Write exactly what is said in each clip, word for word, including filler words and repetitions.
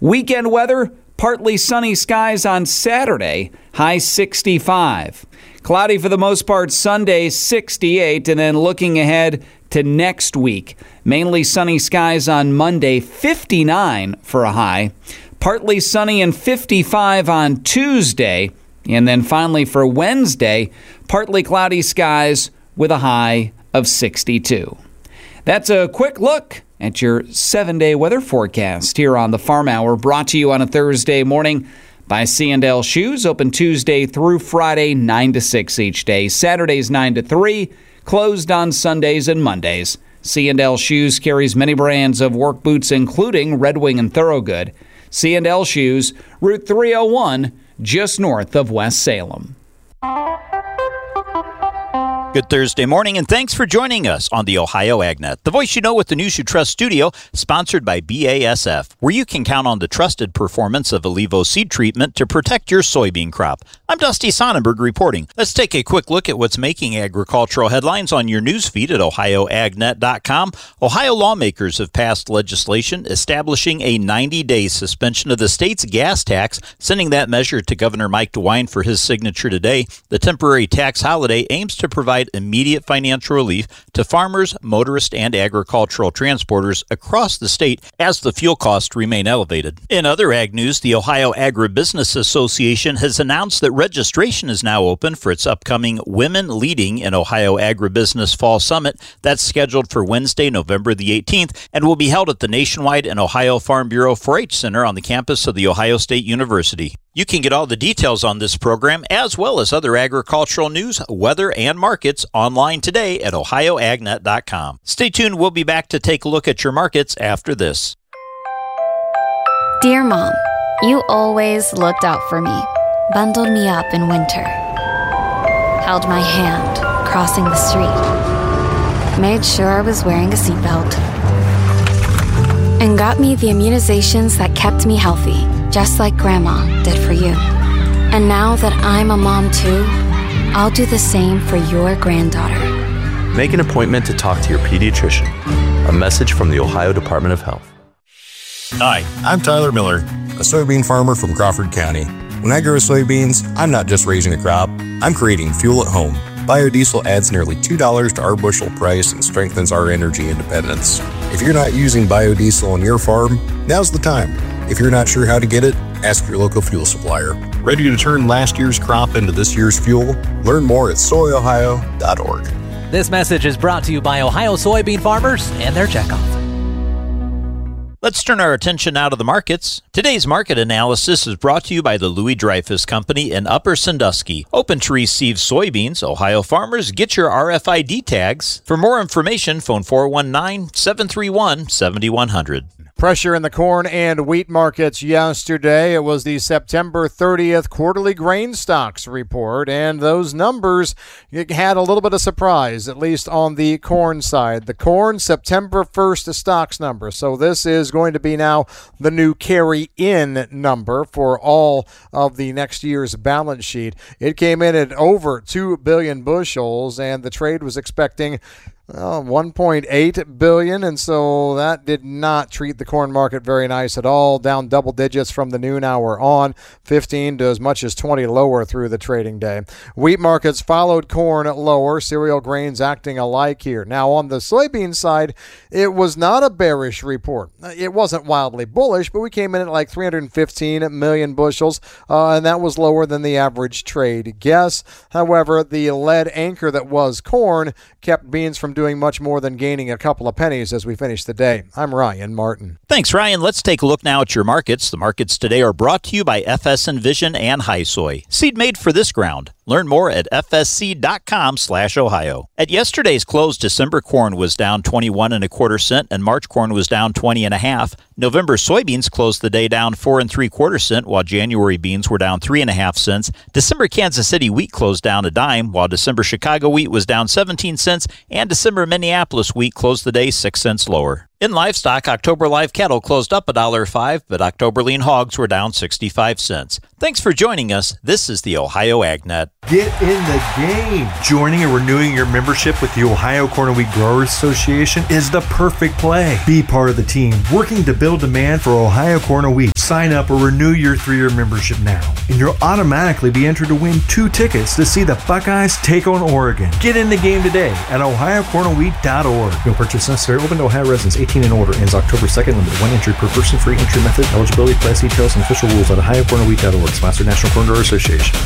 Weekend weather, partly sunny skies on Saturday, high sixty-five. Cloudy for the most part Sunday, sixty-eight. And then looking ahead to next week, mainly sunny skies on Monday, fifty-nine for a high. Partly sunny and fifty-five on Tuesday. And then finally for Wednesday, partly cloudy skies with a high of sixty-two. That's a quick look at your seven-day weather forecast here on the Farm Hour, brought to you on a Thursday morning by C and L Shoes, open Tuesday through Friday, nine to six each day. Saturdays, nine to three, closed on Sundays and Mondays. C and L Shoes carries many brands of work boots, including Red Wing and Thorogood. C and L Shoes, Route three oh one, just north of West Salem. Good Thursday morning, and thanks for joining us on the Ohio AgNet, the voice you know with the News You Trust studio, sponsored by B A S F, where you can count on the trusted performance of Allevo seed treatment to protect your soybean crop. I'm Dusty Sonnenberg reporting. Let's take a quick look at what's making agricultural headlines on your news feed at ohio ag net dot com. Ohio lawmakers have passed legislation establishing a ninety-day suspension of the state's gas tax, sending that measure to Governor Mike DeWine for his signature today. The temporary tax holiday aims to provide immediate financial relief to farmers, motorists, and agricultural transporters across the state as the fuel costs remain elevated. In other ag news, the Ohio Agribusiness Association has announced that registration is now open for its upcoming Women Leading in Ohio Agribusiness Fall Summit. That's scheduled for Wednesday, November the eighteenth, and will be held at the Nationwide and Ohio Farm Bureau four H Center on the campus of The Ohio State University. You can get all the details on this program, as well as other agricultural news, weather, and markets online today at ohio ag net dot com. Stay tuned. We'll be back to take a look at your markets after this. Dear Mom, you always looked out for me, bundled me up in winter, held my hand crossing the street, made sure I was wearing a seatbelt, and got me the immunizations that kept me healthy, just like Grandma did for you. And now that I'm a mom too, I'll do the same for your granddaughter. Make an appointment to talk to your pediatrician. A message from the Ohio Department of Health. Hi, I'm Tyler Miller, a soybean farmer from Crawford County. When I grow soybeans, I'm not just raising a crop, I'm creating fuel at home. Biodiesel adds nearly two dollars to our bushel price and strengthens our energy independence. If you're not using biodiesel on your farm, now's the time. If you're not sure how to get it, ask your local fuel supplier. Ready to turn last year's crop into this year's fuel? Learn more at soy ohio dot org. This message is brought to you by Ohio soybean farmers and their checkoff. Let's turn our attention now to the markets. Today's market analysis is brought to you by the Louis Dreyfus Company in Upper Sandusky. Open to receive soybeans. Ohio farmers, get your R F I D tags. For more information, phone four one nine, seven three one, seven one zero zero. Pressure in the corn and wheat markets yesterday. It was the September thirtieth quarterly grain stocks report, and those numbers had a little bit of surprise, at least on the corn side. The corn September first stocks number. So this is going to be now the new carry-in number for all of the next year's balance sheet. It came in at over two billion bushels, and the trade was expecting Well, one point eight billion dollars, and so that did not treat the corn market very nice at all. Down double digits from the noon hour on, fifteen to as much as twenty lower through the trading day. Wheat markets followed corn lower, cereal grains acting alike here. Now, on the soybean side, it was not a bearish report. It wasn't wildly bullish, but we came in at like three hundred fifteen million bushels, uh, and that was lower than the average trade guess. However, the lead anchor that was corn kept beans from doing much more than gaining a couple of pennies as we finish the day. I'm Ryan Martin. Thanks, Ryan. Let's take a look now at your markets. The markets today are brought to you by F S Envision and Hi-Soy. Seed made for this ground. Learn more at f s c dot com slash ohio. At yesterday's close, December corn was down twenty-one and a quarter cent, and March corn was down twenty and a half. November soybeans closed the day down four and three quarter cent, while January beans were down three and a half cents. December Kansas City wheat closed down a dime, while December Chicago wheat was down seventeen cents, and December Minneapolis wheat closed the day six cents lower. In livestock, October live cattle closed up one dollar and five cents, but October lean hogs were down sixty-five cents. Thanks for joining us. This is the Ohio AgNet. Get in the game. Joining or renewing your membership with the Ohio Corn and Wheat Growers Association is the perfect play. Be part of the team working to build demand for Ohio corn and wheat. Sign up or renew your three-year membership now, and you'll automatically be entered to win two tickets to see the Buckeyes take on Oregon. Get in the game today at ohio corn and wheat dot org. No purchase necessary. Open to Ohio residents eighteen and older. Ends October second. Limited one entry per person. Free entry method. Eligibility, price details, and official rules at ohio corn and wheat dot org. Sponsored National Corn Growers Association.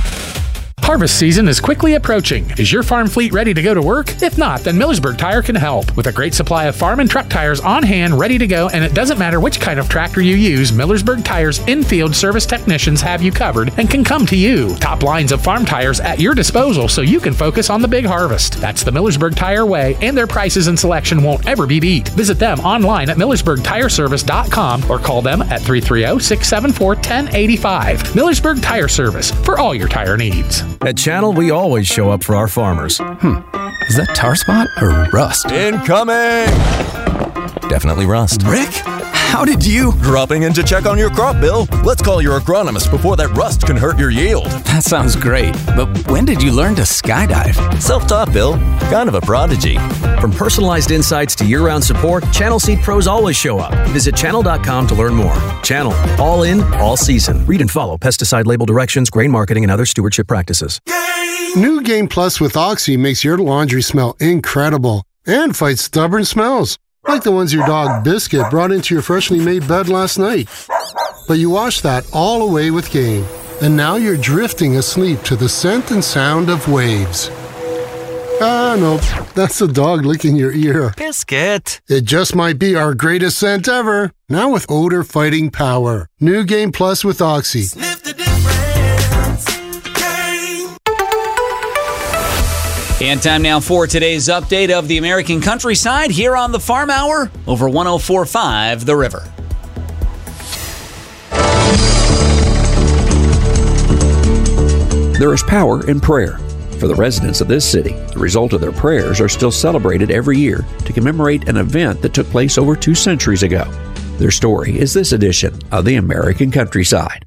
Harvest season is quickly approaching. Is your farm fleet ready to go to work? If not, then Millersburg Tire can help. With a great supply of farm and truck tires on hand, ready to go, and it doesn't matter which kind of tractor you use, Millersburg Tire's in-field service technicians have you covered and can come to you. Top lines of farm tires at your disposal so you can focus on the big harvest. That's the Millersburg Tire way, and their prices and selection won't ever be beat. Visit them online at millersburg tire service dot com or call them at three three zero, six seven four, one zero eight five. Millersburg Tire Service, for all your tire needs. At Channel, we always show up for our farmers. Hmm. Is that tar spot or rust? Incoming! Definitely rust. Rick? How did you? Dropping in to check on your crop, Bill. Let's call your agronomist before that rust can hurt your yield. That sounds great. But when did you learn to skydive? Self-taught, Bill. Kind of a prodigy. From personalized insights to year-round support, Channel Seed Pros always show up. Visit channel dot com to learn more. Channel. All in, all season. Read and follow pesticide label directions, grain marketing, and other stewardship practices. New Game Plus with Oxy makes your laundry smell incredible and fights stubborn smells, like the ones your dog Biscuit brought into your freshly made bed last night. But you washed that all away with Game, and now you're drifting asleep to the scent and sound of waves. Ah, no, that's the dog licking your ear. Biscuit. It just might be our greatest scent ever, now with odor-fighting power. New Game Plus with Oxy. Sniff the difference. Game. And time now for today's update of the American countryside here on the Farm Hour over one oh four point five The River. There is power in prayer. For the residents of this city, the result of their prayers are still celebrated every year to commemorate an event that took place over two centuries ago. Their story is this edition of the American Countryside.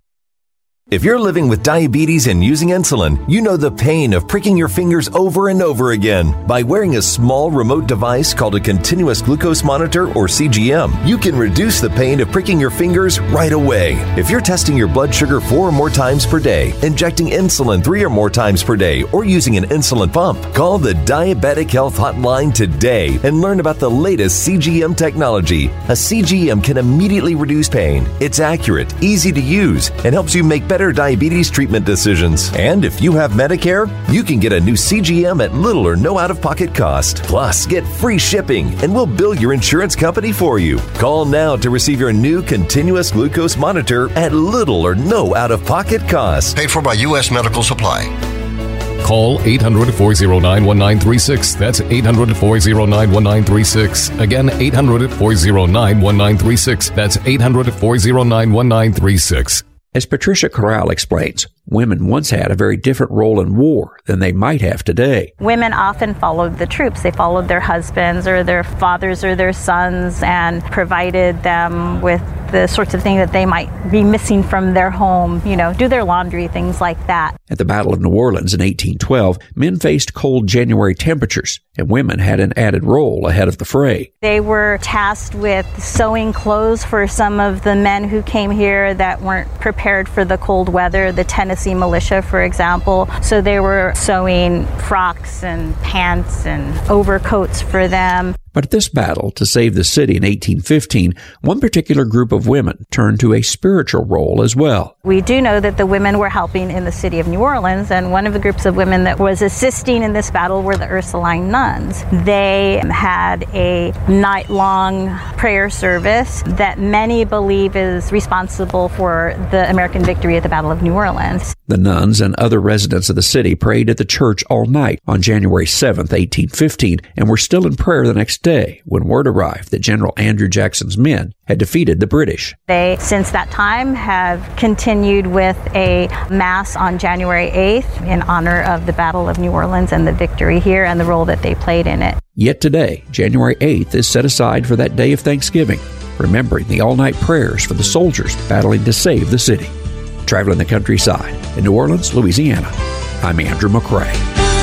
If you're living with diabetes and using insulin, you know the pain of pricking your fingers over and over again. By wearing a small remote device called a continuous glucose monitor, or C G M, you can reduce the pain of pricking your fingers right away. If you're testing your blood sugar four or more times per day, injecting insulin three or more times per day, or using an insulin pump, call the Diabetic Health Hotline today and learn about the latest C G M technology. A C G M can immediately reduce pain. It's accurate, easy to use, and helps you make better diabetes treatment decisions. And if you have Medicare, you can get a new C G M at little or no out-of-pocket cost. Plus, get free shipping, and we'll bill your insurance company for you. Call now to receive your new continuous glucose monitor at little or no out-of-pocket cost. Paid for by U S Medical Supply. Call eight hundred, four oh nine, one nine three six. That's eight hundred, four oh nine, one nine three six. Again, eight hundred, four oh nine, one nine three six. That's eight hundred, four oh nine, one nine three six. As Patricia Corral explains, women once had a very different role in war than they might have today. Women often followed the troops. They followed their husbands or their fathers or their sons and provided them with the sorts of things that they might be missing from their home, you know, do their laundry, things like that. At the Battle of New Orleans in eighteen twelve, men faced cold January temperatures, and women had an added role ahead of the fray. They were tasked with sewing clothes for some of the men who came here that weren't prepared for the cold weather, the Tennessee militia, for example. So they were sewing frocks and pants and overcoats for them. But at this battle to save the city in eighteen fifteen, one particular group of women turned to a spiritual role as well. We do know that the women were helping in the city of New Orleans, and one of the groups of women that was assisting in this battle were the Ursuline nuns. They had a night-long prayer service that many believe is responsible for the American victory at the Battle of New Orleans. The nuns and other residents of the city prayed at the church all night on January seventh, eighteen fifteen, and were still in prayer the next day when word arrived that General Andrew Jackson's men had defeated the British. They, since that time, have continued with a mass on January eighth in honor of the Battle of New Orleans and the victory here and the role that they played in it. Yet today, January eighth is set aside for that day of Thanksgiving, remembering the all-night prayers for the soldiers battling to save the city. Traveling the countryside in New Orleans, Louisiana, I'm Andrew McCrae.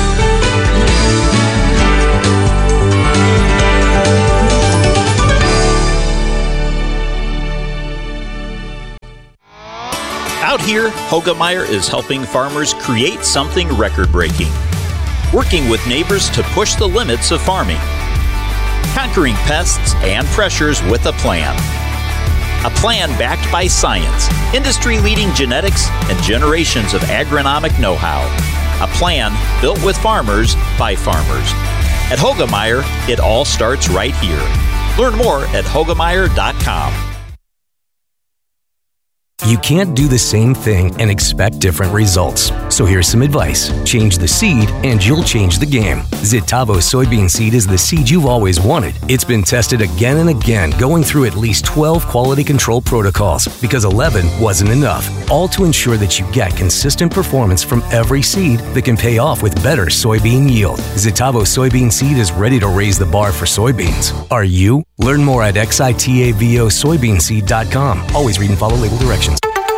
Out here, Hoegemeyer is helping farmers create something record-breaking, working with neighbors to push the limits of farming, conquering pests and pressures with a plan. A plan backed by science, industry-leading genetics, and generations of agronomic know-how. A plan built with farmers by farmers. At Hoegemeyer, it all starts right here. Learn more at Hoegemeyer dot com. You can't do the same thing and expect different results. So here's some advice. Change the seed and you'll change the game. Zitavo soybean seed is the seed you've always wanted. It's been tested again and again, going through at least twelve quality control protocols because eleven wasn't enough. All to ensure that you get consistent performance from every seed that can pay off with better soybean yield. Zitavo soybean seed is ready to raise the bar for soybeans. Are you? Learn more at xitavo soybean seed dot com. Always read and follow label directions.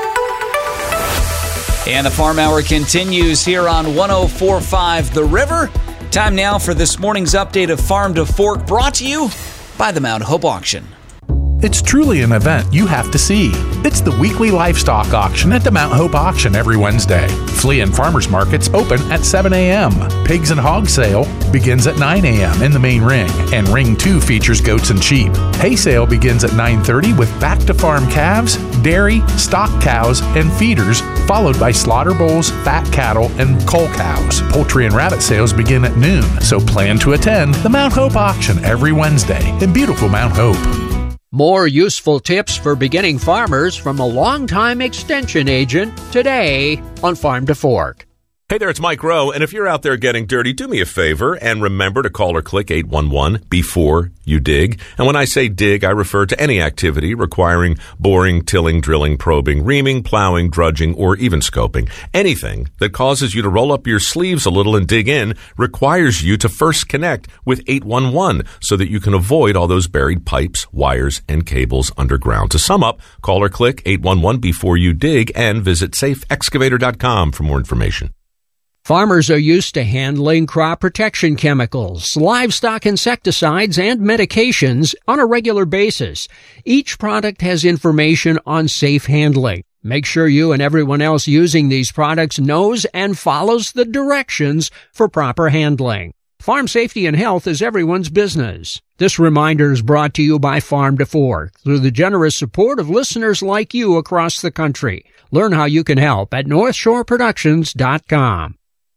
And the Farm Hour continues here on one oh four point five The River. Time now for this morning's update of Farm to Fork, brought to you by the Mount Hope Auction. It's truly an event you have to see. It's the weekly livestock auction at the Mount Hope Auction every Wednesday. Flea and Farmers Markets open at seven a.m. Pigs and Hog Sale begins at nine a.m. in the main ring, and Ring two features goats and sheep. Hay Sale begins at nine thirty with back-to-farm calves, dairy, stock cows, and feeders, followed by slaughter bulls, fat cattle, and cull cows. Poultry and rabbit sales begin at noon, so plan to attend the Mount Hope Auction every Wednesday in beautiful Mount Hope. More useful tips for beginning farmers from a longtime extension agent today on Farm to Fork. Hey there, it's Mike Rowe, and if you're out there getting dirty, do me a favor and remember to call or click eight one one before you dig. And when I say dig, I refer to any activity requiring boring, tilling, drilling, probing, reaming, plowing, drudging, or even scoping. Anything that causes you to roll up your sleeves a little and dig in requires you to first connect with eight one one so that you can avoid all those buried pipes, wires, and cables underground. To sum up, call or click eight one one before you dig and visit safe excavator dot com for more information. Farmers are used to handling crop protection chemicals, livestock insecticides, and medications on a regular basis. Each product has information on safe handling. Make sure you and everyone else using these products knows and follows the directions for proper handling. Farm safety and health is everyone's business. This reminder is brought to you by Farm to Fork through the generous support of listeners like you across the country. Learn how you can help at north shore productions dot com.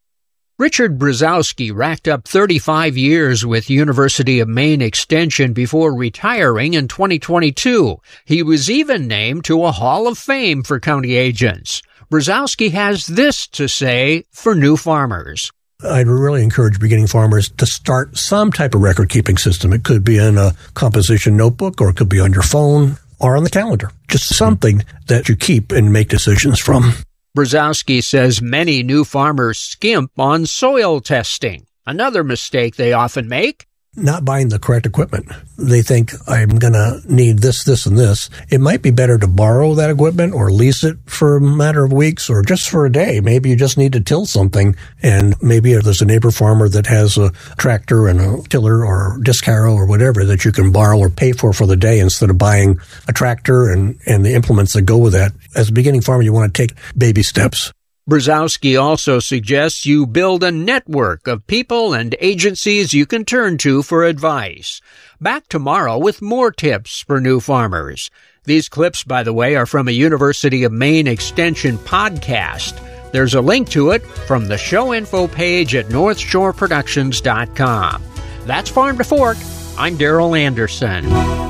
Richard Brzezowski racked up thirty-five years with University of Maine Extension before retiring in twenty twenty-two. He was even named to a Hall of Fame for county agents. Brzezowski has this to say for new farmers. I'd really encourage beginning farmers to start some type of record-keeping system. It could be in a composition notebook, or it could be on your phone or on the calendar. Just something that you keep and make decisions from. Brzezowski says many new farmers skimp on soil testing. Another mistake they often make: not buying the correct equipment. They think, I'm going to need this, this, and this. It might be better to borrow that equipment or lease it for a matter of weeks or just for a day. Maybe you just need to till something, and maybe there's a neighbor farmer that has a tractor and a tiller or disc harrow or whatever that you can borrow or pay for for the day instead of buying a tractor and, and the implements that go with that. As a beginning farmer, you want to take baby steps. Brzezowski also suggests you build a network of people and agencies you can turn to for advice. Back tomorrow with more tips for new farmers. These clips, by the way, are from a University of Maine Extension podcast. There's a link to it from the show info page at north shore productions dot com. That's Farm to Fork. I'm Daryl Anderson.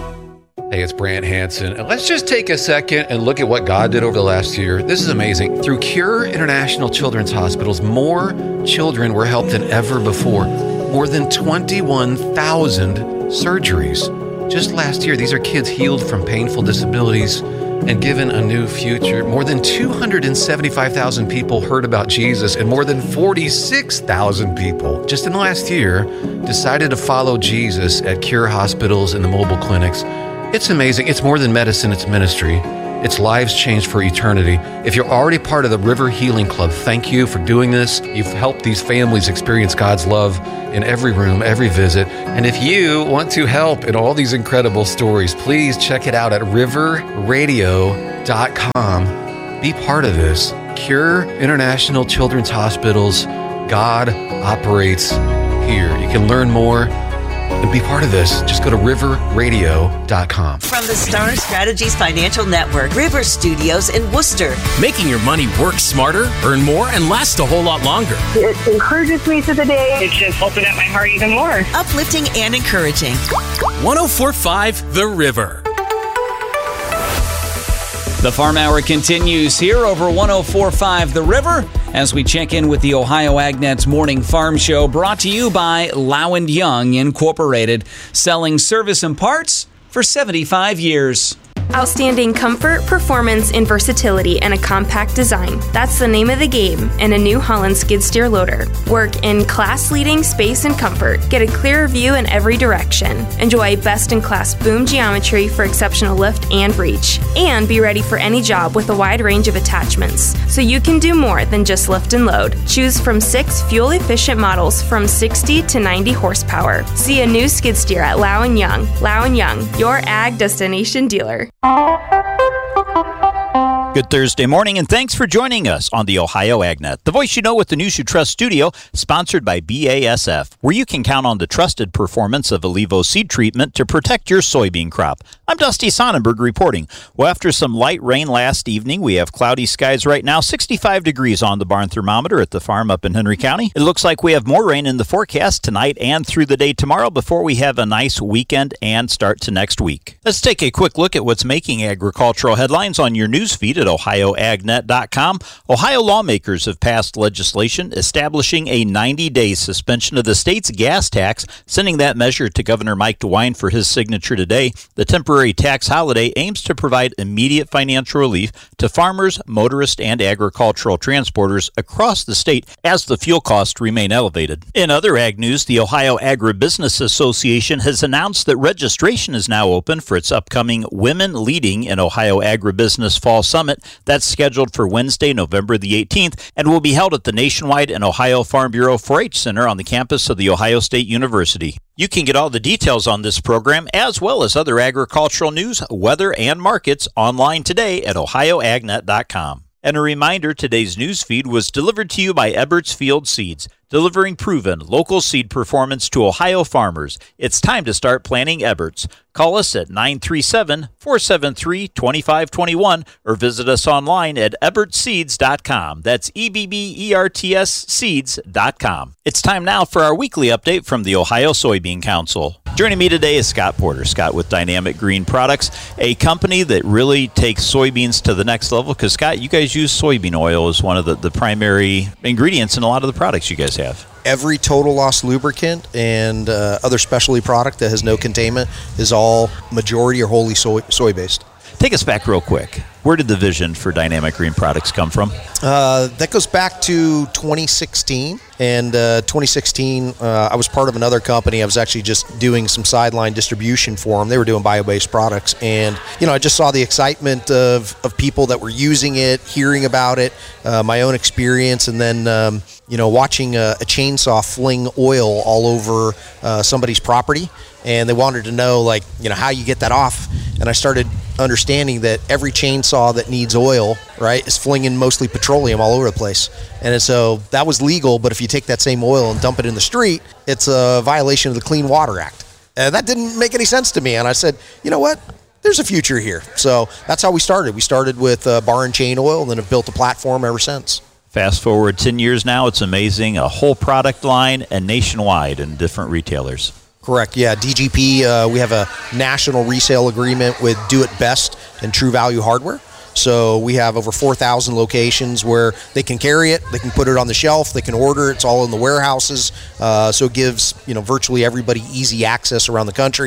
Hey, it's Brant Hansen. And let's just take a second and look at what God did over the last year. This is amazing. Through Cure International Children's Hospitals, more children were helped than ever before. More than twenty-one thousand surgeries. Just last year, these are kids healed from painful disabilities and given a new future. More than two hundred seventy-five thousand people heard about Jesus, and more than forty-six thousand people just in the last year decided to follow Jesus at Cure hospitals and the mobile clinics. It's amazing. It's more than medicine, it's ministry. It's lives changed for eternity. If you're already part of the River Healing Club, thank you for doing this. You've helped these families experience God's love in every room, every visit. And if you want to help in all these incredible stories, please check it out at river radio dot com. Be part of this. Cure International Children's Hospitals. God operates here. You can learn more and be part of this. Just go to river radio dot com. From the Star Strategies Financial Network, River Studios in Worcester. Making your money work smarter, earn more, and last a whole lot longer. It encourages me to the day. It's just opened up my heart even more. Uplifting and encouraging. one oh four point five The River. The Farm Hour continues here over one oh four point five The River as we check in with the Ohio AgNet's Morning Farm Show, brought to you by Low and Young Incorporated, selling service and parts for seventy-five years. Outstanding comfort, performance, and versatility in a compact design. That's the name of the game in a New Holland skid steer loader. Work in class-leading space and comfort. Get a clearer view in every direction. Enjoy best-in-class boom geometry for exceptional lift and reach. And be ready for any job with a wide range of attachments, so you can do more than just lift and load. Choose from six fuel-efficient models from sixty to ninety horsepower. See a new skid steer at Low and Young. Low and Young, your ag destination dealer. Good Thursday morning, and thanks for joining us on the Ohio AgNet, the voice you know with the News You Trust studio, sponsored by B A S F, where you can count on the trusted performance of Alivo seed treatment to protect your soybean crop. I'm Dusty Sonnenberg reporting. Well, after some light rain last evening, we have cloudy skies right now, sixty-five degrees on the barn thermometer at the farm up in Henry County. It looks like we have more rain in the forecast tonight and through the day tomorrow before we have a nice weekend and start to next week. Let's take a quick look at what's making agricultural headlines on your news feed at ohio ag net dot com. Ohio lawmakers have passed legislation establishing a ninety-day suspension of the state's gas tax, sending that measure to Governor Mike DeWine for his signature today. The temporary tax holiday aims to provide immediate financial relief to farmers, motorists, and agricultural transporters across the state as the fuel costs remain elevated. In other ag news, the Ohio Agribusiness Association has announced that registration is now open for its upcoming Women Leading in Ohio Agribusiness Fall Summit. That's scheduled for Wednesday, November the eighteenth, and will be held at the Nationwide and Ohio Farm Bureau four H Center on the campus of The Ohio State University. You can get all the details on this program, as well as other agricultural news, weather, and markets online today at ohio ag net dot com. And a reminder, today's news feed was delivered to you by Eberts Field Seeds, delivering proven local seed performance to Ohio farmers. It's time to start planting Eberts. Call us at nine three seven, four seven three, two five two one or visit us online at eberts seeds dot com. That's E B B E R T S seeds dot com. It's time now for our weekly update from the Ohio Soybean Council. Joining me today is Scott Porter. Scott with Dynamic Green Products, a company that really takes soybeans to the next level. Because, Scott, you guys use soybean oil as one of the, the primary ingredients in a lot of the products you guys have. Every total loss lubricant and uh, other specialty product that has no containment is all majority or wholly soy, soy based. Take us back real quick. Where did the vision for Dynamic Green Products come from? Uh, that goes back to twenty sixteen. And uh, twenty sixteen, uh, I was part of another company. I was actually just doing some sideline distribution for them. They were doing bio-based products. And, you know, I just saw the excitement of, of people that were using it, hearing about it, uh, my own experience, and then, um, you know, watching a, a chainsaw fling oil all over uh, somebody's property. And they wanted to know, like, you know, how you get that off. And I started understanding that every chainsaw that needs oil, right, is flinging mostly petroleum all over the place. And so that was legal, but if you take that same oil and dump it in the street, it's a violation of the Clean Water Act. And that didn't make any sense to me. And I said, you know what? There's a future here. So that's how we started. We started with uh, bar and chain oil and then have built a platform ever since. Fast forward ten years now, it's amazing. A whole product line and nationwide in different retailers. Correct, yeah. D G P, uh, we have a national resale agreement with Do It Best and True Value Hardware. So we have over four thousand locations where they can carry it, they can put it on the shelf, they can order it, it's all in the warehouses. Uh, so it gives, you know, virtually everybody easy access around the country. Of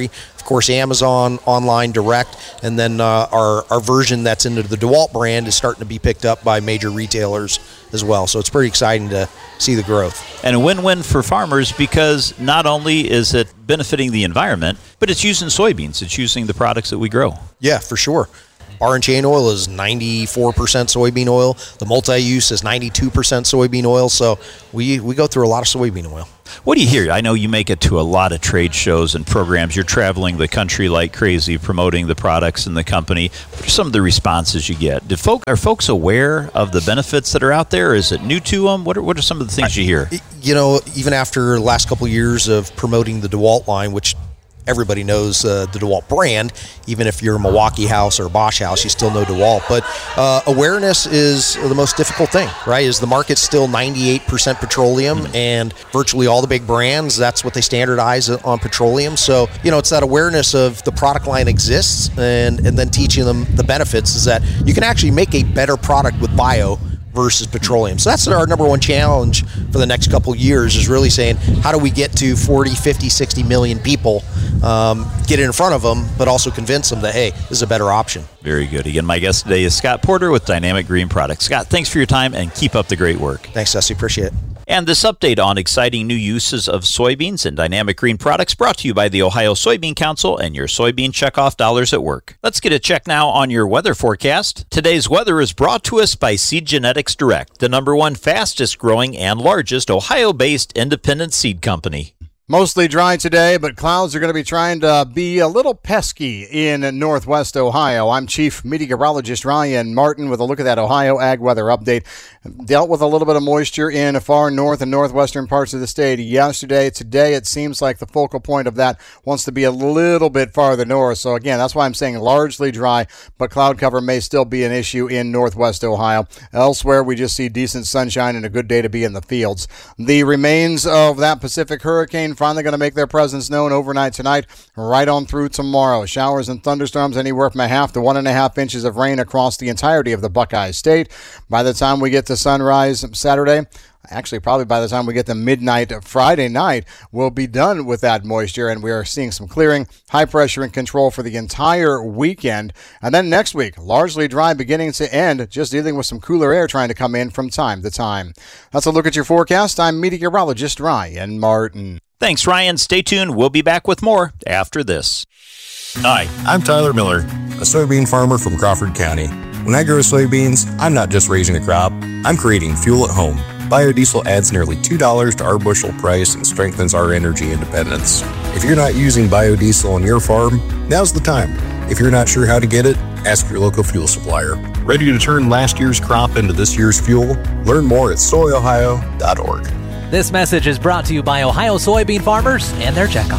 course, Amazon, online, direct, and then uh, our, our version that's into the DeWalt brand is starting to be picked up by major retailers as well. So it's pretty exciting to see the growth. And a win-win for farmers because not only is it benefiting the environment, but it's using soybeans. It's using the products that we grow. Yeah, for sure. Bar and chain oil is ninety-four percent soybean oil. The multi-use is ninety-two percent soybean oil. So we, we go through a lot of soybean oil. What do you hear? I know you make it to a lot of trade shows and programs. You're traveling the country like crazy, promoting the products in the company. What are some of the responses you get? Do folk, are folks aware of the benefits that are out there? Is it new to them? What are, what are some of the things you hear? You know, even after the last couple of years of promoting the DeWalt line, which everybody knows uh, the DeWalt brand. Even if you're a Milwaukee house or a Bosch house, you still know DeWalt. But uh, awareness is the most difficult thing, right? Is the market still ninety-eight percent petroleum, mm-hmm. and virtually all the big brands, that's what they standardize on petroleum. So, you know, it's that awareness of the product line exists and, and then teaching them the benefits is that you can actually make a better product with bio versus petroleum. So that's our number one challenge for the next couple of years is really saying, how do we get to forty, fifty, sixty million people, um, get it in front of them, but also convince them that, hey, this is a better option. Very good. Again, my guest today is Scott Porter with Dynamic Green Products. Scott, thanks for your time and keep up the great work. Thanks, Jesse. Appreciate it. And this update on exciting new uses of soybeans and Dynamic Green Products brought to you by the Ohio Soybean Council and your soybean checkoff dollars at work. Let's get a check now on your weather forecast. Today's weather is brought to us by Seed Genetics Direct, the number one fastest growing and largest Ohio-based independent seed company. Mostly dry today, but clouds are going to be trying to be a little pesky in northwest Ohio. I'm Chief Meteorologist Ryan Martin with a look at that Ohio Ag Weather Update. Dealt with a little bit of moisture in far north and northwestern parts of the state yesterday. Today, it seems like the focal point of that wants to be a little bit farther north. So again, that's why I'm saying largely dry, but cloud cover may still be an issue in northwest Ohio. Elsewhere, we just see decent sunshine and a good day to be in the fields. The remains of that Pacific hurricane finally going to make their presence known overnight tonight, right on through tomorrow. Showers and thunderstorms anywhere from a half to one and a half inches of rain across the entirety of the Buckeye State. By the time we get to sunrise Saturday, actually probably by the time we get to midnight Friday night, we'll be done with that moisture, and we are seeing some clearing, high pressure and control for the entire weekend. And then next week, largely dry beginning to end, just dealing with some cooler air trying to come in from time to time. That's a look at your forecast. I'm meteorologist Ryan Martin. Thanks, Ryan. Stay tuned. We'll be back with more after this. Hi, I'm Tyler Miller, a soybean farmer from Crawford County. When I grow soybeans, I'm not just raising a crop, I'm creating fuel at home. Biodiesel adds nearly two dollars to our bushel price and strengthens our energy independence. If you're not using biodiesel on your farm, now's the time. If you're not sure how to get it, ask your local fuel supplier. Ready to turn last year's crop into this year's fuel? Learn more at soy ohio dot org. This message is brought to you by Ohio soybean farmers and their checkoff.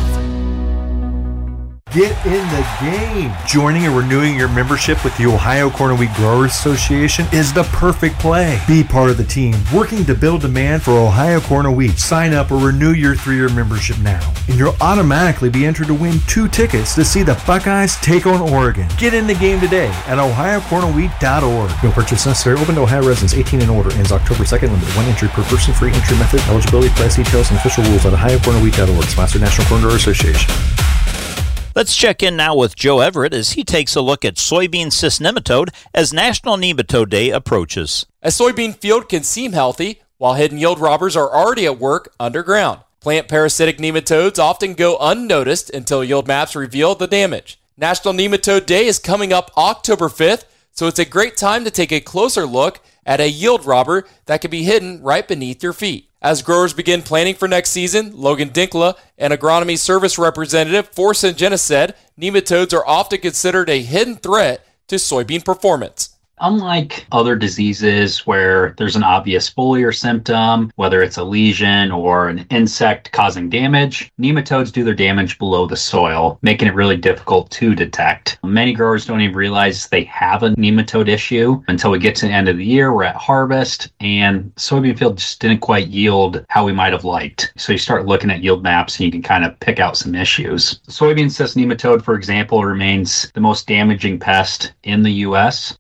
Get in the game. Joining or renewing your membership with the Ohio Corn and Wheat Growers Association is the perfect play. Be part of the team working to build demand for Ohio Corn and Wheat. Sign up or renew your three-year membership now, and you'll automatically be entered to win two tickets to see the Buckeyes take on Oregon. Get in the game today at ohio corn and wheat dot org. No purchase necessary. Open to Ohio residents eighteen and older. Ends October second. Limited one entry per person. Free entry method. Eligibility, price details, and official rules at ohio corn and wheat dot org. Sponsored National Corn Growers Association. Let's check in now with Joe Everett as he takes a look at soybean cyst nematode as National Nematode Day approaches. A soybean field can seem healthy while hidden yield robbers are already at work underground. Plant parasitic nematodes often go unnoticed until yield maps reveal the damage. National Nematode Day is coming up October fifth, so it's a great time to take a closer look at a yield robber that can be hidden right beneath your feet. As growers begin planning for next season, Logan Dinkla, an agronomy service representative for Syngenta, said nematodes are often considered a hidden threat to soybean performance. Unlike other diseases where there's an obvious foliar symptom, whether it's a lesion or an insect causing damage, nematodes do their damage below the soil, making it really difficult to detect. Many growers don't even realize they have a nematode issue until we get to the end of the year, we're at harvest, and soybean field just didn't quite yield how we might have liked. So you start looking at yield maps and you can kind of pick out some issues. Soybean cyst nematode, for example, remains the most damaging pest in the U S, while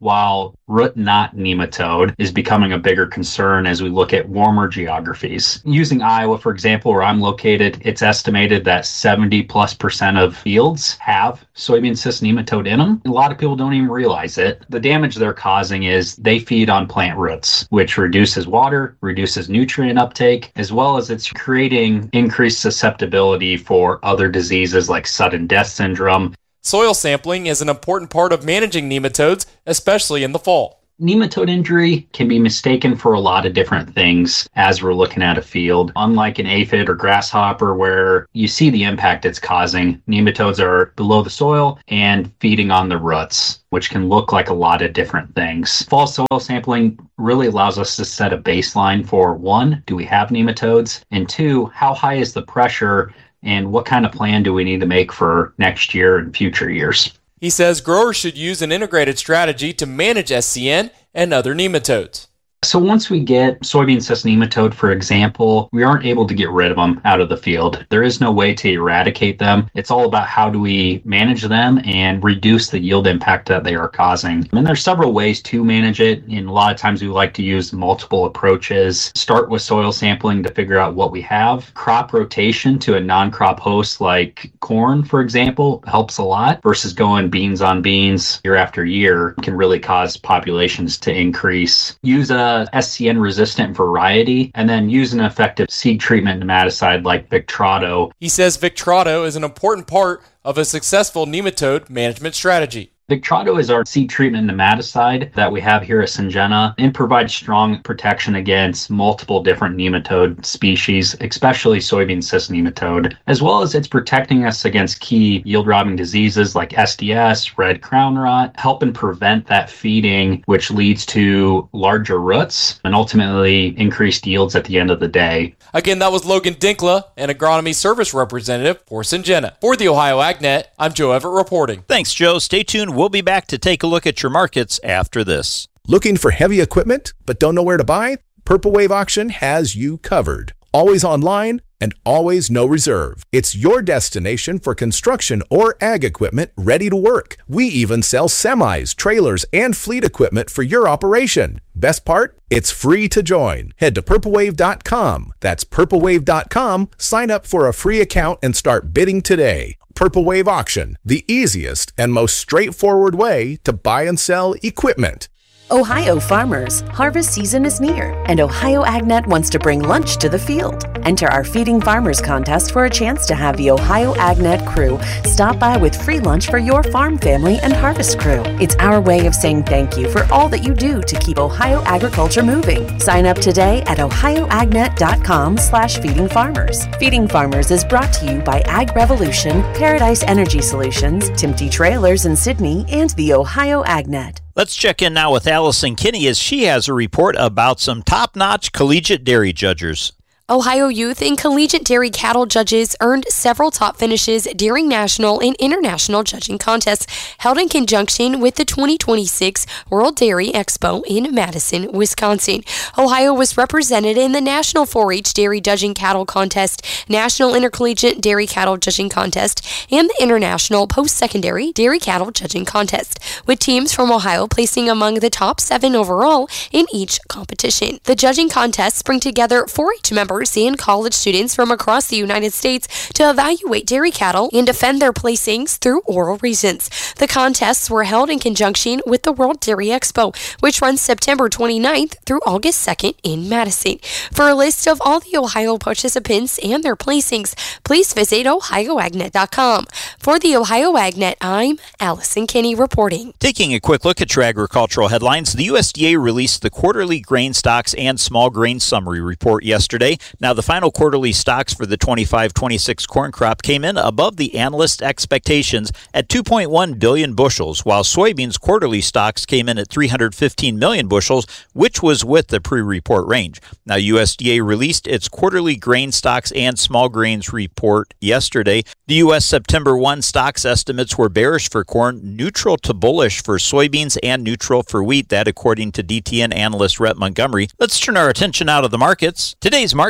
how root knot nematode is becoming a bigger concern as we look at warmer geographies. Using Iowa, for example, where I'm located, it's estimated that seventy plus percent of fields have soybean cyst nematode in them. A lot of people don't even realize it. The damage they're causing is they feed on plant roots, which reduces water, reduces nutrient uptake, as well as it's creating increased susceptibility for other diseases like sudden death syndrome. Soil sampling is an important part of managing nematodes, especially in the fall. Nematode injury can be mistaken for a lot of different things as we're looking at a field. Unlike an aphid or grasshopper where you see the impact it's causing, nematodes are below the soil and feeding on the roots, which can look like a lot of different things. Fall soil sampling really allows us to set a baseline for, one, do we have nematodes? And two, how high is the pressure and what kind of plan do we need to make for next year and future years? He says growers should use an integrated strategy to manage S C N and other nematodes. So once we get soybean cyst nematode, for example, we aren't able to get rid of them out of the field. There is no way to eradicate them. It's all about how do we manage them and reduce the yield impact that they are causing. And there's several ways to manage it. And a lot of times we like to use multiple approaches. Start with soil sampling to figure out what we have. Crop rotation to a non-crop host like corn, for example, helps a lot versus going beans on beans year after year can really cause populations to increase. Use a S C N resistant variety, and then use an effective seed treatment nematicide like Victrato. He says Victrato is an important part of a successful nematode management strategy. Victrato is our seed treatment nematicide that we have here at Syngenta and provides strong protection against multiple different nematode species, especially soybean cyst nematode, as well as it's protecting us against key yield-robbing diseases like S D S, red crown rot, helping prevent that feeding, which leads to larger roots and ultimately increased yields at the end of the day. Again, that was Logan Dinkla, an agronomy service representative for Syngenta. For the Ohio AgNet, I'm Joe Everett reporting. Thanks, Joe. Stay tuned. We'll be back to take a look at your markets after this. Looking for heavy equipment but don't know where to buy? Purple Wave Auction has you covered. Always online and always no reserve. It's your destination for construction or ag equipment ready to work. We even sell semis, trailers, and fleet equipment for your operation. Best part? It's free to join. Head to purple wave dot com. That's purple wave dot com. Sign up for a free account and start bidding today. Purple Wave Auction, the easiest and most straightforward way to buy and sell equipment. Ohio farmers, harvest season is near, and Ohio AgNet wants to bring lunch to the field. Enter our Feeding Farmers contest for a chance to have the Ohio AgNet crew stop by with free lunch for your farm family and harvest crew. It's our way of saying thank you for all that you do to keep Ohio agriculture moving. Sign up today at ohio agnet dot com slash feeding farmers. Feeding Farmers is brought to you by Ag Revolution, Paradise Energy Solutions, Timty Trailers in Sydney, and the Ohio AgNet. Let's check in now with Allison Kinney as she has a report about some top-notch collegiate dairy judges. Ohio youth and collegiate dairy cattle judges earned several top finishes during national and international judging contests held in conjunction with the twenty twenty-six World Dairy Expo in Madison, Wisconsin. Ohio was represented in the National four H Dairy Judging Cattle Contest, National Intercollegiate Dairy Cattle Judging Contest, and the International Post-Secondary Dairy Cattle Judging Contest, with teams from Ohio placing among the top seven overall in each competition. The judging contests bring together four H members and college students from across the United States to evaluate dairy cattle and defend their placings through oral reasons. The contests were held in conjunction with the World Dairy Expo, which runs September twenty-ninth through August second in Madison. For a list of all the Ohio participants and their placings, please visit ohio agnet dot com. For the Ohio AgNet, I'm Allison Kinney reporting. Taking a quick look at your agricultural headlines, the U S D A released the quarterly grain stocks and small grain summary report yesterday. Now, the final quarterly stocks for the twenty-five twenty-six corn crop came in above the analyst expectations at two point one billion bushels, while soybeans quarterly stocks came in at three hundred fifteen million bushels, which was with the pre-report range. Now, U S D A released its quarterly grain stocks and small grains report yesterday. The U S September first stocks estimates were bearish for corn, neutral to bullish for soybeans, and neutral for wheat. That according to D T N analyst Rhett Montgomery. Let's turn our attention out of the markets. Today's market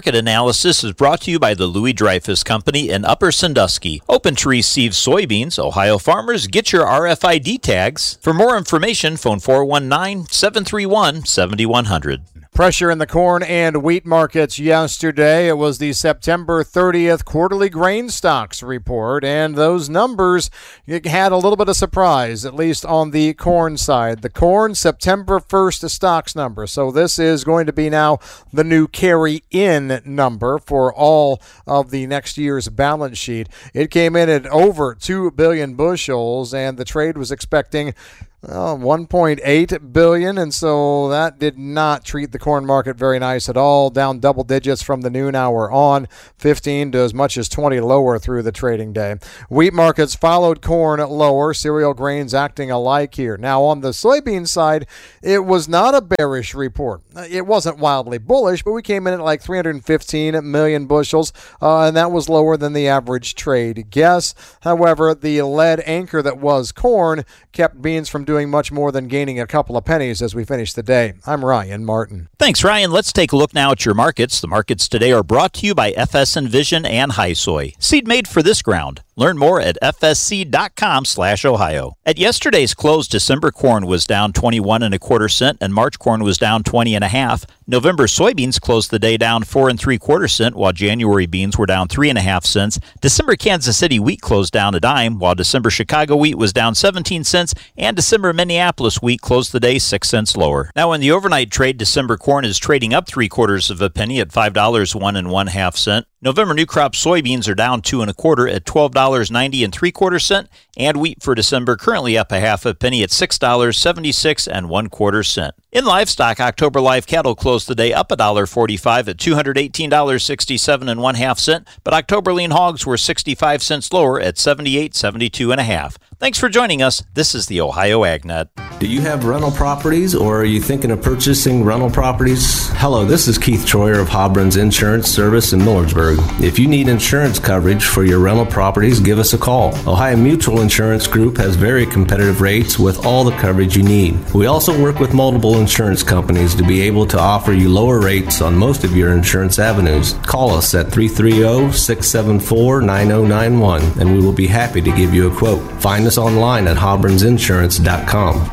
market analysis is brought to you by the Louis Dreyfus Company in Upper Sandusky. Open to receive soybeans. Ohio farmers, get your R F I D tags. For more information, phone four one nine, seven three one, seven one zero zero. Pressure in the corn and wheat markets yesterday. It was the September thirtieth quarterly grain stocks report, and those numbers had a little bit of surprise, at least on the corn side. The corn September first stocks number. So this is going to be now the new carry-in number for all of the next year's balance sheet. It came in at over two billion bushels, and the trade was expecting Uh, one point eight billion, and so that did not treat the corn market very nice at all. Down double digits from the noon hour on, fifteen to as much as twenty lower through the trading day. Wheat markets followed corn lower, cereal grains acting alike here. Now on the soybean side, it was not a bearish report. It wasn't wildly bullish, but we came in at like three hundred fifteen million bushels, uh, and that was lower than the average trade guess. However, the lead anchor that was corn kept beans from doing much more than gaining a couple of pennies as we finish the day. I'm Ryan Martin. Thanks, Ryan. Let's take a look now at your markets. The markets today are brought to you by F S Envision and High Soy. Seed made for this ground. Learn more at f s c dot com slash ohio. At yesterday's close, December corn was down twenty-one and a quarter cent, and March corn was down twenty and a half. November soybeans closed the day down four and three quarter cent, while January beans were down three and a half cents. December Kansas City wheat closed down a dime, while December Chicago wheat was down seventeen cents, and December Minneapolis wheat closed the day six cents lower. Now in the overnight trade, December corn is trading up three quarters of a penny at five dollars one and one half cent. November new crop soybeans are down two and a quarter at twelve dollars ninety and three quarter cent, and wheat for December currently up a half a penny at six dollars seventy-six and one quarter cent. In livestock, October live cattle closed the day up one dollar forty-five at two hundred eighteen dollars sixty-seven and one half cent, but October lean hogs were sixty-five cents lower at seventy-eight seventy-two and a half. Thanks for joining us. This is the Ohio AgNet. Do you have rental properties, or are you thinking of purchasing rental properties? Hello, this is Keith Troyer of Hobron's Insurance Service in Millersburg. If you need insurance coverage for your rental properties, give us a call. Ohio Mutual Insurance Group has very competitive rates with all the coverage you need. We also work with multiple insurance companies to be able to offer you lower rates on most of your insurance avenues. Call us at three three zero, six seven four, nine zero nine one, and we will be happy to give you a quote. Find us online at hobrons insurance dot com.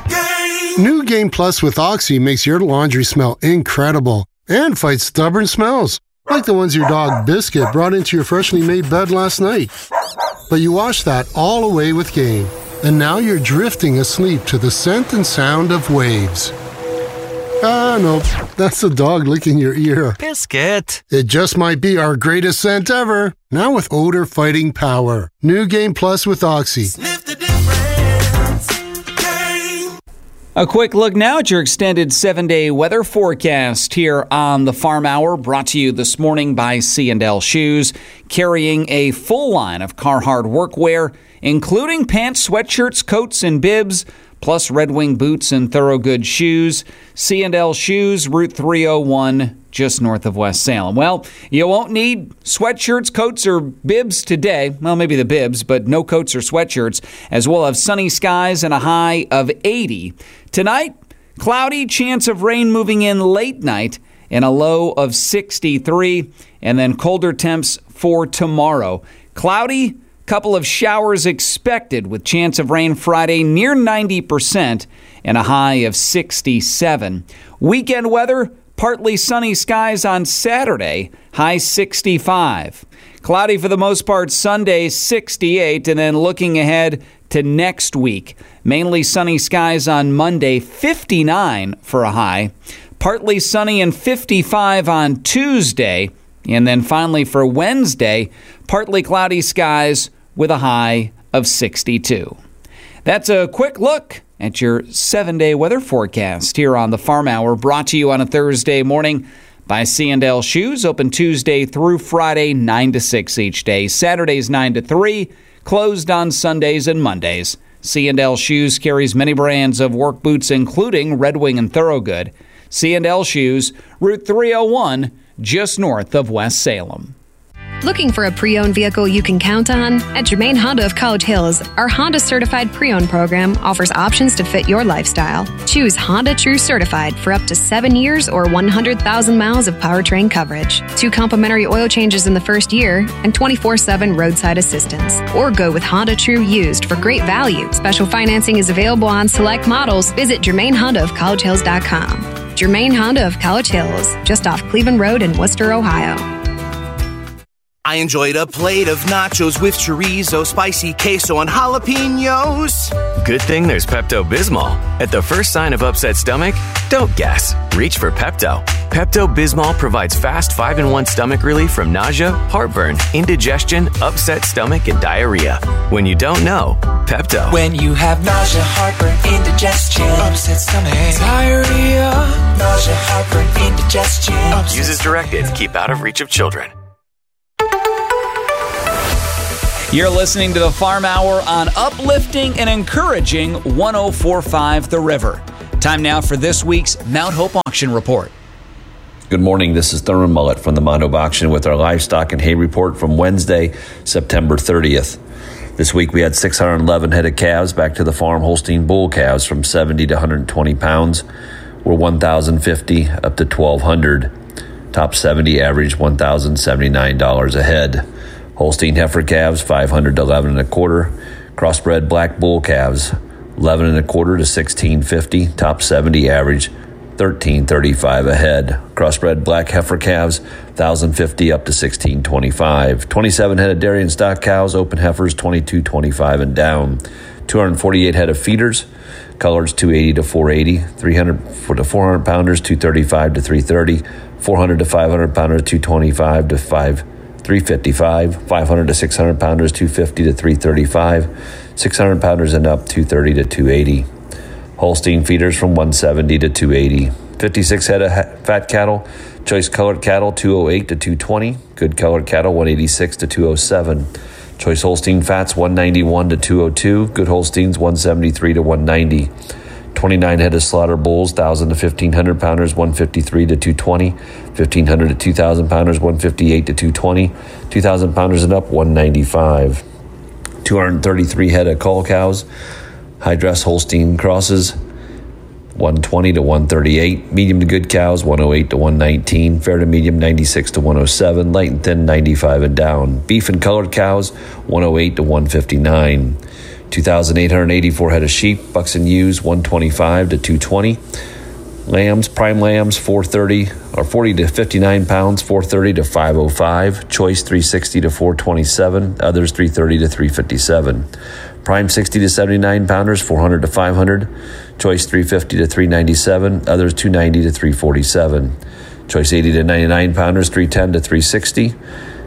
New Game Plus with Oxy makes your laundry smell incredible and fights stubborn smells, like the ones your dog Biscuit brought into your freshly made bed last night. But you washed that all away with Game, and now you're drifting asleep to the scent and sound of waves. Ah, no, that's the dog licking your ear. Biscuit. It just might be our greatest scent ever, now with odor-fighting power. New Game Plus with Oxy. Sniff the difference. Game. A quick look now at your extended seven-day weather forecast here on the Farm Hour, brought to you this morning by C and L Shoes, carrying a full line of Carhartt workwear, including pants, sweatshirts, coats, and bibs, plus Red Wing boots and Thorogood shoes. C and L Shoes, Route three oh one, just north of West Salem. Well, you won't need sweatshirts, coats, or bibs today. Well, maybe the bibs, but no coats or sweatshirts, as we'll have sunny skies and a high of eighty. Tonight, cloudy, chance of rain moving in late night, and a low of sixty-three, and then colder temps for tomorrow. Cloudy, couple of showers expected with chance of rain Friday near ninety percent and a high of sixty-seven. Weekend weather, partly sunny skies on Saturday, high sixty-five. Cloudy for the most part Sunday, sixty-eight, and then looking ahead to next week. Mainly sunny skies on Monday, fifty-nine for a high. Partly sunny and fifty-five on Tuesday. And then finally for Wednesday, partly cloudy skies with a high of sixty-two. That's a quick look at your seven-day weather forecast here on the Farm Hour, brought to you on a Thursday morning by C and L Shoes, open Tuesday through Friday, nine to six each day. Saturdays, nine to three, closed on Sundays and Mondays. C and L Shoes carries many brands of work boots, including Red Wing and Thorogood. C and L Shoes, Route three oh one, just north of West Salem. Looking for a pre-owned vehicle you can count on? At Germain Honda of College Hills, our Honda Certified Pre-Owned program offers options to fit your lifestyle. Choose Honda True Certified for up to seven years or one hundred thousand miles of powertrain coverage, two complimentary oil changes in the first year, and twenty-four seven roadside assistance. Or go with Honda True Used for great value. Special financing is available on select models. Visit Germain Honda of College Hills dot com. Germain Honda of College Hills, just off Cleveland Road in Worcester, Ohio. I enjoyed a plate of nachos with chorizo, spicy queso, and jalapenos. Good thing there's Pepto-Bismol. At the first sign of upset stomach, don't guess. Reach for Pepto. Pepto-Bismol provides fast five in one stomach relief from nausea, heartburn, indigestion, upset stomach, and diarrhea. When you don't know, Pepto. When you have nausea, heartburn, indigestion, upset stomach, diarrhea, nausea, heartburn, indigestion. Use as directed. Keep out of reach of children. You're listening to the Farm Hour on uplifting and encouraging one oh four point five The River. Time now for this week's Mount Hope Auction Report. Good morning. This is Thurman Mullet from the Mount Hope Auction with our livestock and hay report from Wednesday, September thirtieth. This week we had six hundred eleven head of calves back to the farm. Holstein bull calves from seventy to one hundred twenty pounds were one thousand fifty up to twelve hundred. Top seventy averaged one thousand seventy-nine dollars a head. Holstein heifer calves, five hundred to eleven and a quarter. Crossbred black bull calves, eleven and a quarter to sixteen fifty. Top seventy average, thirteen thirty-five a head. Crossbred black heifer calves, one thousand fifty up to sixteen twenty-five. twenty-seven head of dairy and stock cows, open heifers, twenty-two twenty-five and down. two hundred forty-eight head of feeders, colors two eighty to four eighty. three hundred to four hundred pounders, two thirty-five to three thirty. four hundred to five hundred pounders, two twenty-five to five. three fifty-five, five hundred to six hundred pounders, two fifty to three thirty-five, six hundred pounders and up, two thirty to two eighty. Holstein feeders from one seventy to two eighty. fifty-six head of fat cattle, choice colored cattle, two oh eight to two twenty. Good colored cattle, one eighty-six to two oh seven. Choice Holstein fats, one ninety-one to two oh two. Good Holsteins, one seventy-three to one ninety. twenty-nine head of slaughter bulls, one thousand to fifteen hundred pounders, one fifty-three to two twenty. fifteen hundred to two thousand pounders, one fifty-eight to two twenty. two thousand pounders and up, one ninety-five. two hundred thirty-three head of cull cows, high dress Holstein crosses, one twenty to one thirty-eight. Medium to good cows, one oh eight to one nineteen. Fair to medium, ninety-six to one oh seven. Light and thin, ninety-five and down. Beef and colored cows, one oh eight to one fifty-nine. two thousand eight hundred eighty-four head of sheep, bucks and ewes, one twenty-five to two twenty. Lambs, prime lambs, four thirty or forty to fifty-nine pounds, four thirty to five oh five. Choice, three sixty to four twenty-seven. Others, three thirty to three fifty-seven. Prime sixty to seventy-nine pounders, four hundred to five hundred. Choice, three fifty to three ninety-seven. Others, two ninety to three forty-seven. Choice, eighty to ninety-nine pounders, three ten to three sixty.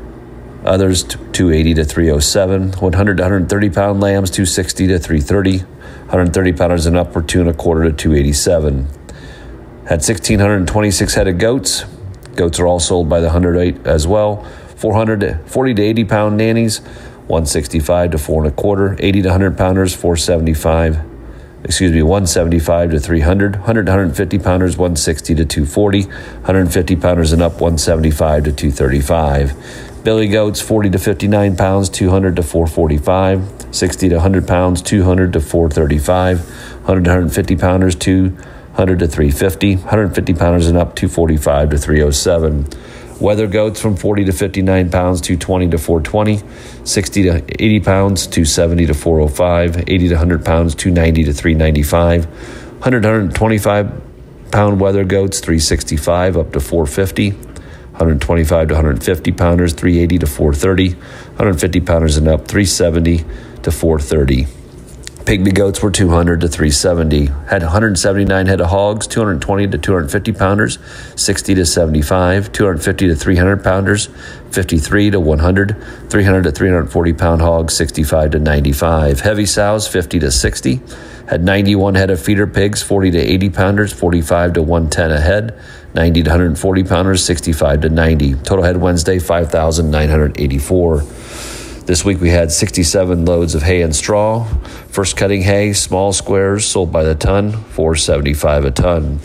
Others, two eighty to three oh seven. one hundred to one hundred thirty pound lambs, two sixty to three thirty. one hundred thirty pounders and up were two and a quarter to two eighty-seven. Had one thousand six hundred twenty-six head of goats. Goats are all sold by the one hundred eight as well. four hundred to forty to eighty pound nannies, one sixty-five to four and a quarter. eighty to one hundred pounders, four seventy-five. Excuse me, one seventy-five to three hundred. one hundred to one hundred fifty pounders, one sixty to two forty. one hundred fifty pounders and up, one seventy-five to two thirty-five. Billy goats, forty to fifty-nine pounds, two hundred to four forty-five. sixty to one hundred pounds, two hundred to four thirty-five. one hundred to one hundred fifty pounders, two hundred to three fifty. one hundred fifty pounders and up, two forty-five to three oh seven. Weather goats from forty to fifty-nine pounds, two twenty to four twenty. sixty to eighty pounds, two seventy to four oh five. eighty to one hundred pounds, two ninety to three ninety-five. one hundred to one hundred twenty-five pound weather goats, three sixty-five up to four fifty. one hundred twenty-five to one hundred fifty pounders, three eighty to four thirty. one hundred fifty pounders and up, three seventy to four thirty. Pygmy goats were two hundred to three seventy. Had one hundred seventy-nine head of hogs, two hundred twenty to two hundred fifty pounders, sixty to seventy-five. two hundred fifty to three hundred pounders, fifty-three to one hundred. three hundred to three hundred forty pound hogs, sixty-five to ninety-five. Heavy sows, fifty to sixty. Had ninety-one head of feeder pigs, forty to eighty pounders, forty-five to one ten a head. ninety to one hundred forty pounders, sixty-five to ninety. Total head Wednesday, five thousand nine hundred eighty-four. This week we had sixty-seven loads of hay and straw. First cutting hay, small squares, sold by the ton, four seventy-five a ton.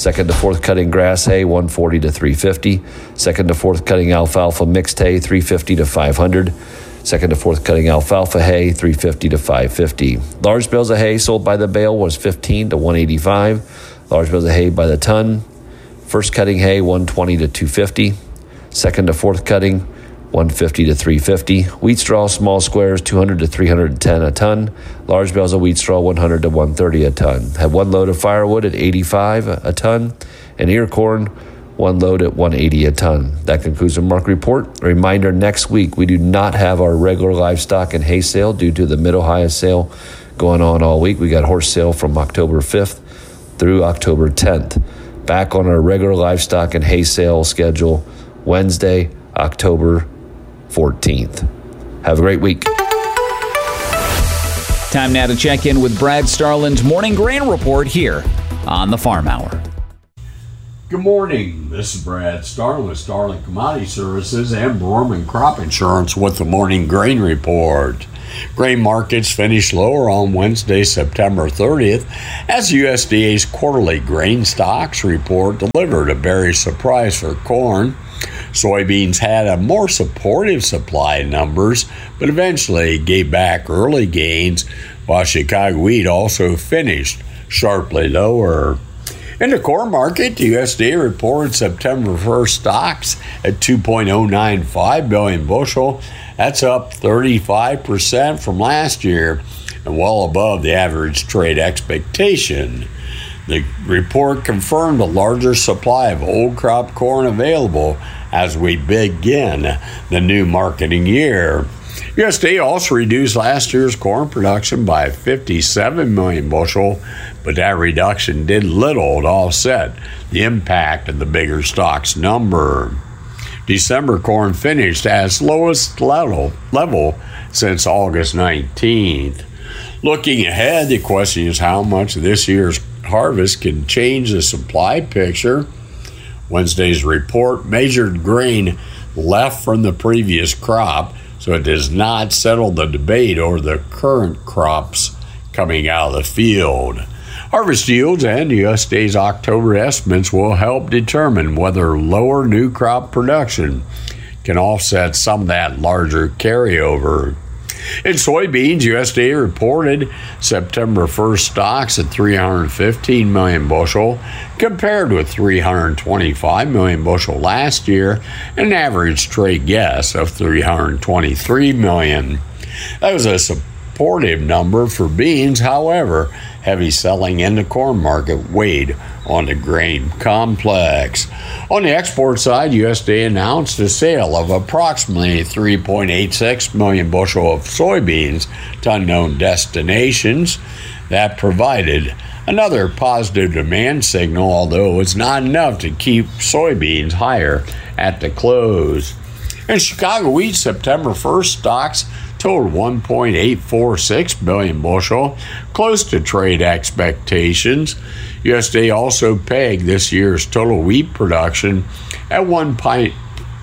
Second to fourth cutting grass hay, one forty to three fifty. Second to fourth cutting alfalfa mixed hay, three fifty to five hundred. Second to fourth cutting alfalfa hay, three fifty to five fifty. Large bales of hay sold by the bale was fifteen to one eighty-five. Large bales of hay by the ton. First cutting hay, one twenty to two fifty. Second to fourth cutting, one fifty to three fifty. Wheat straw, small squares, two hundred to three ten a ton. Large bales of wheat straw, one hundred to one thirty a ton. Had one load of firewood at eighty-five a ton. And ear corn, one load at one eighty a ton. That concludes the market report. A reminder, next week we do not have our regular livestock and hay sale due to the Mid-Ohio sale going on all week. We got horse sale from October fifth through October tenth. Back on our regular livestock and hay sale schedule Wednesday, October fourteenth. Have a great week. Time now to check in with Brad Starlin's Morning Grain Report here on the Farm Hour. Good morning. This is Brad Starlin with Starlin Commodity Services and Borman Crop Insurance with the Morning Grain Report. Grain markets finished lower on Wednesday, September thirtieth, as U S D A's quarterly grain stocks report delivered a bearish surprise for corn. Soybeans had a more supportive supply numbers, but eventually gave back early gains, while Chicago wheat also finished sharply lower. In the corn market, the U S D A reported September first stocks at two point oh nine five billion bushel. That's up thirty-five percent from last year and well above the average trade expectation. The report confirmed a larger supply of old crop corn available as we begin the new marketing year. U S D A also reduced last year's corn production by fifty-seven million bushel, but that reduction did little to offset the impact of the bigger stocks number. December corn finished at its lowest level, level since August nineteenth. Looking ahead, the question is how much of this year's harvest can change the supply picture. Wednesday's report measured grain left from the previous crop, so it does not settle the debate over the current crops coming out of the field. Harvest yields and U S D A's October estimates will help determine whether lower new crop production can offset some of that larger carryover. In soybeans, U S D A reported September first stocks at three hundred fifteen million bushel, compared with three hundred twenty-five million bushel last year, and an average trade guess of three hundred twenty-three million. That was a supportive number for beans. However, heavy selling in the corn market weighed on the grain complex. On the export side, U S D A announced a sale of approximately three point eight six million bushel of soybeans to unknown destinations. That provided another positive demand signal, although it's not enough to keep soybeans higher at the close. In Chicago wheat, September first stocks totaled one point eight four six billion bushel, close to trade expectations. U S D A also pegged this year's total wheat production at one point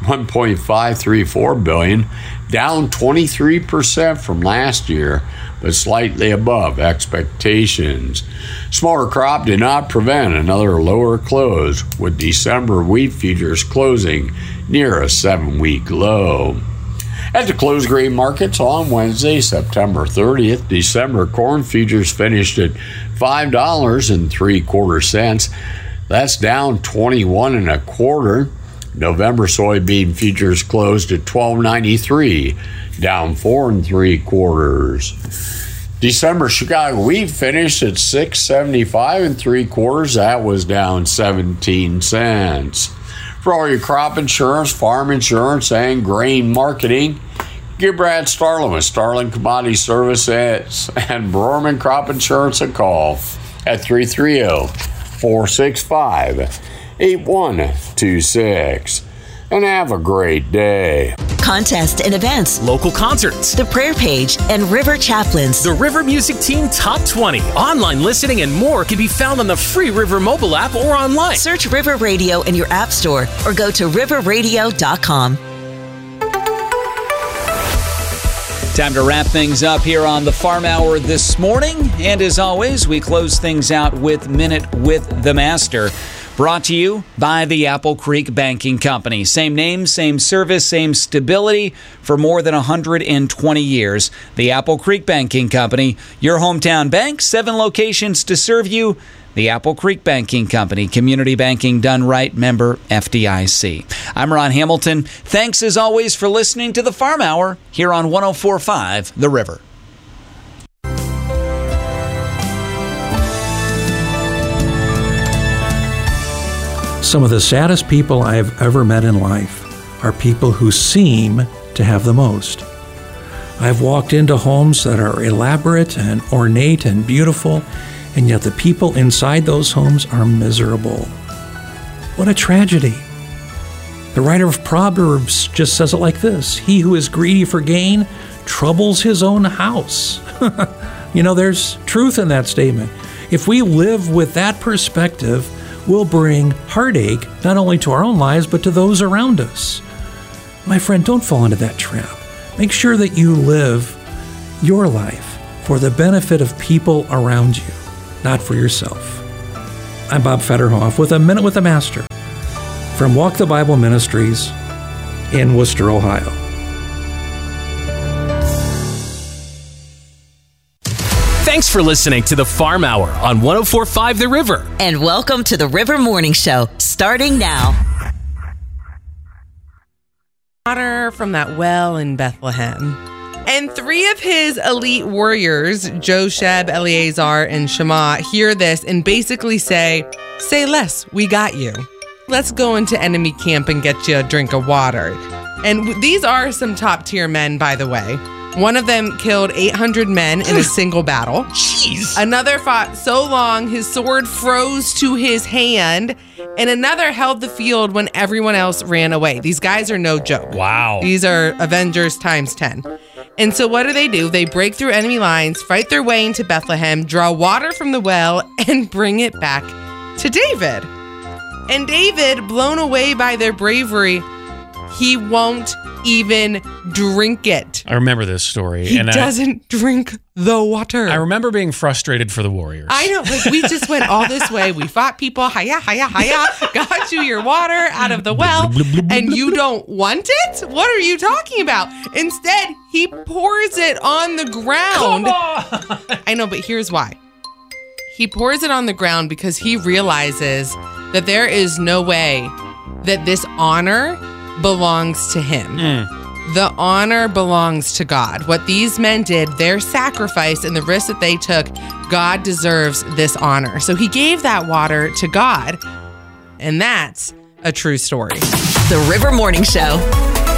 five three four billion, down twenty-three percent from last year, but slightly above expectations. Smaller crop did not prevent another lower close, with December wheat futures closing near a seven-week low. At the closed grain markets on Wednesday, September thirtieth, December corn futures finished at five dollars and three quarter cents. That's down twenty-one and a quarter. November soybean futures closed at twelve ninety-three, down four and three quarters. December Chicago wheat finished at six seventy-five and three quarters. That was down seventeen cents. For all your crop insurance, farm insurance, and grain marketing, give Brad Starlin with Starlin Commodity Services and Borman Crop Insurance a call at three three zero, four six five, eight one two six. And have a great day. Contest and events, local concerts, the prayer page, and River Chaplains. The River Music Team Top twenty. Online listening and more can be found on the free River mobile app or online. Search River Radio in your app store or go to river radio dot com. Time to wrap things up here on the Farm Hour this morning. And as always, we close things out with Minute with the Master. Brought to you by the Apple Creek Banking Company. Same name, same service, same stability for more than one hundred twenty years. The Apple Creek Banking Company, your hometown bank, seven locations to serve you. The Apple Creek Banking Company, community banking done right, member F D I C. I'm Ron Hamilton. Thanks as always for listening to the Farm Hour here on one oh four point five The River. Some of the saddest people I have ever met in life are people who seem to have the most. I've walked into homes that are elaborate and ornate and beautiful, and yet the people inside those homes are miserable. What a tragedy. The writer of Proverbs just says it like this: he who is greedy for gain troubles his own house. You know, there's truth in that statement. If we live with that perspective, we'll bring heartache not only to our own lives, but to those around us. My friend, don't fall into that trap. Make sure that you live your life for the benefit of people around you, not for yourself. I'm Bob Fetterhoff with A Minute with the Master from Walk the Bible Ministries in Worcester, Ohio. Thanks for listening to the Farm Hour on one oh four point five The River. And welcome to the River Morning Show, starting now. Water from that well in Bethlehem. And three of his elite warriors, Josheb, Eleazar, and Shammah, hear this and basically say, "Say less, we got you. Let's go into enemy camp and get you a drink of water." And these are some top tier men, by the way. One of them killed eight hundred men in a single battle. Jeez. Another fought so long his sword froze to his hand. And another held the field when everyone else ran away. These guys are no joke. Wow. These are Avengers times ten. And so what do they do? They break through enemy lines, fight their way into Bethlehem, draw water from the well, and bring it back to David. And David, blown away by their bravery, he won't even drink it. I remember this story. He and doesn't I, drink the water. I remember being frustrated for the Warriors. I know. Like, we just went all this way. We fought people. Hiya, hiya, hiya. Got you your water out of the well. And you don't want it? What are you talking about? Instead, he pours it on the ground. Come on! I know, but here's why. He pours it on the ground because he realizes that there is no way that this honor belongs to him. Mm. The honor belongs to God. What these men did, their sacrifice and the risk that they took, God deserves this honor. So he gave that water to God. And that's a true story. The River Morning Show.